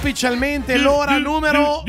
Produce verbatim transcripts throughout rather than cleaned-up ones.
ufficialmente l'ora numero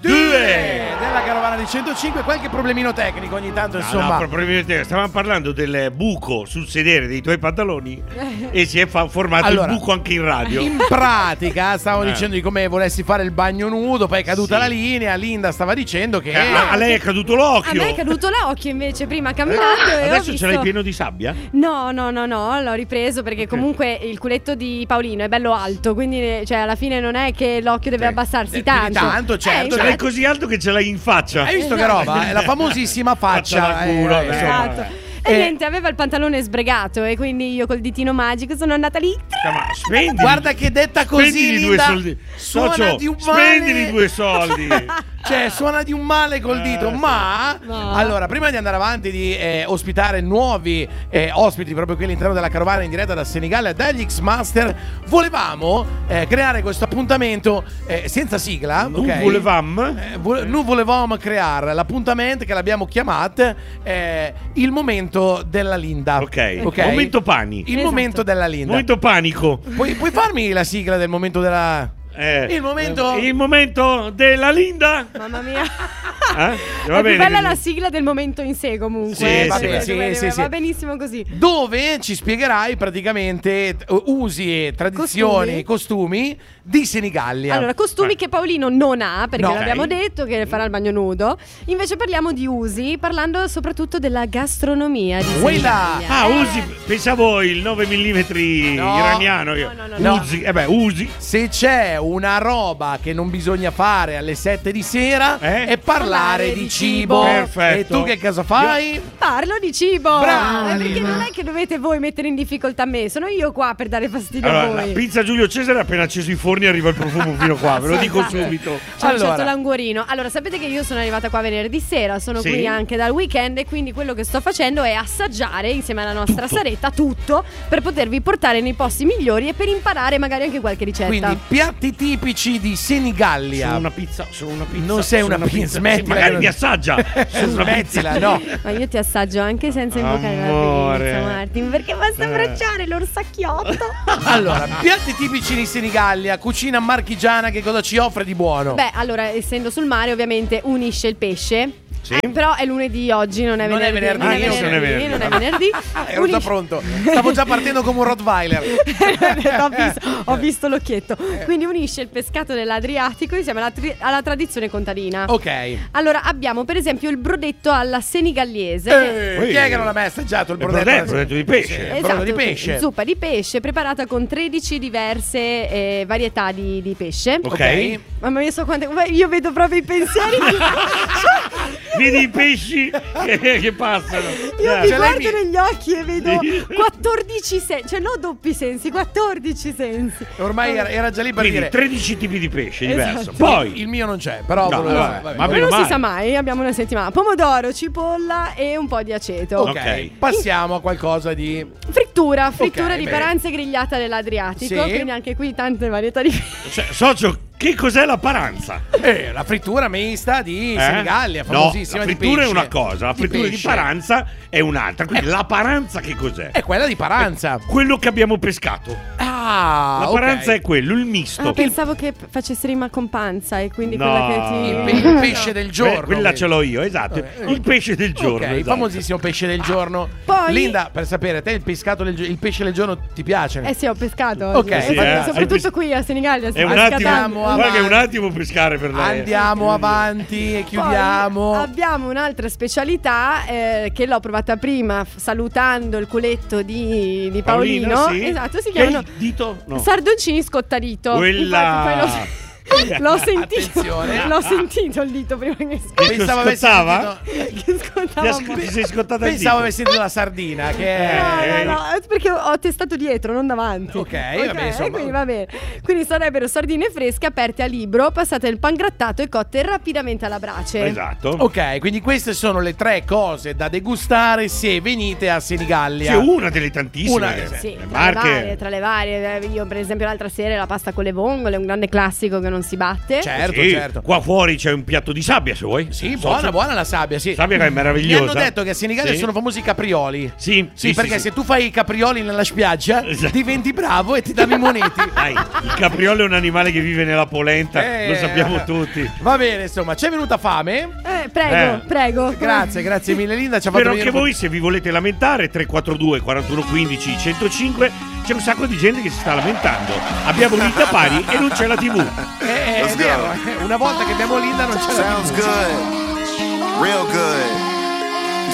due della carovana di centocinque. Qualche problemino tecnico ogni tanto, No, insomma. no, problemino tecnico. Stavamo parlando del buco sul sedere dei tuoi pantaloni e si è fa- formato Allora, il buco anche in radio. In pratica stavo Eh. dicendo di come volessi fare il bagno nudo, poi è caduta Sì. la linea. Linda stava dicendo che Eh, a, a lei è caduto A l'occhio. me è caduto l'occhio invece prima camminando e ho Adesso visto... ce l'hai pieno di sabbia? No, no, no, no, l'ho ripreso perché comunque il culetto di Paolino è bello alto, quindi cioè alla fine non è che l'occhio deve Eh, abbassarsi eh, più di tanto. tanto, certo. Eh, Ce l'hai infatti- così alto che ce l'hai in faccia. hai visto che roba? È la famosissima faccia. Faccia da culo, eh, eh. insomma. Esatto. E Eh. niente, aveva il pantalone sbregato e quindi io col ditino magico sono andata lì. Ma spendi. Guarda che detta così, Spendili due Linda, soldi. suona Socio, di un male. spendili due soldi. Cioè, suona di un male col dito. Eh, Ma No. allora, prima di andare avanti, di eh, ospitare nuovi eh, ospiti proprio qui all'interno della carovana in diretta da Senigallia dagli X-Master, volevamo eh, creare questo appuntamento eh, senza sigla. Non ok? volevamo. Eh, vo- noi volevamo creare l'appuntamento che l'abbiamo chiamato eh, il momento della Linda. Ok. Ok? Momento pani. Il Esatto. momento della Linda. Momento panico. Puoi, puoi farmi la sigla del momento della. Eh, Il momento- Il momento della Linda. Mamma mia. Eh? Va è bene più bella così. la sigla del momento in sé comunque. Sì, eh, sì, perché sì, va- sì, va sì. benissimo così. Dove ci spiegherai praticamente uh, usi e tradizioni, costumi, di Senigallia. Allora, costumi Eh. che Paolino non ha, perché No. l'abbiamo Ok. detto che farà il bagno nudo. Invece parliamo di usi, parlando soprattutto della gastronomia di Quella! Senigallia. Ah, Eh, usi, pensavo il nove millimetri No. iraniano. No, no, no, no. Usi, eh beh, usi. Se c'è una roba che non bisogna fare alle sette di sera Eh? è parlare di cibo. Perfetto. E tu che cosa fai? Parlo di cibo. Brava, Eh, perché Lina. non è che dovete voi mettere in difficoltà me, sono io qua per dare fastidio Allora, a la voi. pizza Giulio Cesare appena acceso i forni arriva il profumo fino qua, ve lo dico Esatto. subito. C'è un Allora. certo languorino. Allora, sapete che io sono arrivata qua venerdì sera, sono Sì. qui anche dal weekend e quindi quello che sto facendo è assaggiare insieme alla nostra Tutto. Saretta tutto per potervi portare nei posti migliori e per imparare magari anche qualche ricetta. Quindi piatti tipici di Senigallia. Sono una pizza, sono una pizza. Non sei sono una pizza, Sì, smettila. magari mi assaggia. Sono una Smettila, pizza. no. Ma io ti assaggio anche senza invocare Amore. la pizza, Martin, perché basta Eh. abbracciare l'orsacchiotto. Allora, piatti tipici di Senigallia, cucina marchigiana, che cosa ci offre di buono? Beh, allora, essendo sul mare, ovviamente unisce il pesce. Sì. Eh, però è lunedì oggi, non è Non è venerdì. venerdì, non è io venerdì, sono venerdì. non è venerdì. Ah, ero già Unisce- pronto. Stavo già partendo come un Rottweiler. ho, visto, ho visto l'occhietto. Quindi unisce il pescato dell'Adriatico insieme alla, tri- alla tradizione contadina. Ok. Allora abbiamo per esempio il brodetto alla senigallese. Eh, chi è che non ha mai assaggiato il Il brodetto? brodetto, brodetto di pesce. Sì, Esatto, brodo di pesce. zuppa di pesce preparata con tredici diverse eh, varietà di, di pesce. Ok. Mamma mia, so quante. Io vedo proprio i pensieri. Vedi i pesci che, che passano. Io Eh. mi Ce l'hai guardo mi- negli occhi e vedo Sì. quattordici sensi, cioè non doppi sensi, quattordici sensi. Ormai era, era già lì per Quindi dire. tredici tipi di pesce Esatto. diverso. Poi Il mio non c'è, però. No, volevo- vabbè, vabbè. ma Ma meno non si male. sa mai, abbiamo una settimana. Pomodoro, cipolla e un po' di aceto. Ok, Ok. passiamo a qualcosa di. Frittura, frittura Ok, di bene. paranza grigliata dell'Adriatico. Sì. Quindi anche qui tante varietà di cioè, socio, che cos'è la paranza? Eh, la frittura mista di Eh? Senigallia, No, famosissima la di frittura è pesce. una cosa, la frittura di, pesce. paranza è un'altra. Quindi la paranza che cos'è? È quella di paranza. Quello che abbiamo pescato. Ah, La ok. paranza è quello, il misto. Ah, pensavo che p- facesse rima con panza e quindi No. quella che ti. Il, pe- il pesce del giorno. Que- quella ce l'ho io, esatto. Eh, Il pesce del giorno. Ok, il esatto. famosissimo pesce del giorno. Poi- Linda, per sapere, te il pescato del gio- il pesce del giorno ti piace? Eh sì, ho pescato. Ok, oggi. sì, Infatti, eh. soprattutto Hai pes- qui a Senigallia. È un a attimo, Catania. guarda che è un attimo pescare per lei. Andiamo avanti e Poi chiudiamo. abbiamo un'altra specialità eh, che l'ho provata prima f- salutando il culetto di, di Paolino. Paolino, sì. Esatto, si Che è chiamano il dito? No. sardoncini scottadito. Quella- Infatti poi l'ho, l'ho sentito. Attenzione. L'ho sentito il dito prima che scottava. Che Pensavo avessi scottava? sentito- Che Ti, scottava ha- un po'. ti sei scottata il Pensavo dito. avessi sentito la sardina, che è. No, no, no, è perché ho- ho testato dietro, non davanti. Ok, vabbè, insomma. Quindi va bene. Quindi sarebbero sardine fresche aperte a libro, passate nel pangrattato e cotte rapidamente alla brace. Esatto. Ok, quindi queste sono le tre cose da degustare se venite a Senigallia. Sì, una delle tantissime. Una- che- Sì, le tra le, marche. varie, tra le varie, eh, io per esempio l'altra sera la pasta con le vongole, un grande classico che non non si batte. Certo, Sì, certo. qua fuori c'è un piatto di sabbia, se vuoi. Sì, So- buona, so- buona la sabbia, sì. Sabbia che è Mi meravigliosa. hanno detto che a Senigallia Sì. sono famosi i caprioli. Sì, Sì, sì, perché sì, se sì. tu fai i caprioli nella spiaggia Esatto. diventi bravo e ti danno i moneti. Dai, il capriolo è un animale che vive nella polenta, Eh, lo sappiamo tutti. Va bene, insomma, ci è venuta fame. Eh, prego, Eh. prego. Grazie, grazie mille Linda, ci ha fatto Però venire anche un po' voi, se vi volete lamentare, tre quattro due quarantuno quindici centocinque, c'è un sacco di gente che si sta lamentando. Abbiamo Linda Pari e non c'è la tivù. di- Eh, è Let's vero, go. eh, una volta che abbiamo Linda non c'è la Sounds tivù. good. Real good.